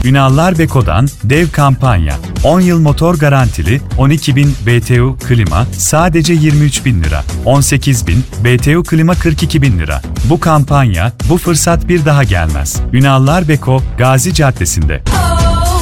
Ünallar Beko'dan dev kampanya. 10 yıl motor garantili 12.000 BTU klima sadece 23.000 lira. 18.000 BTU klima 42.000 lira. Bu kampanya, bu fırsat bir daha gelmez. Ünallar Beko, Gazi Caddesi'nde.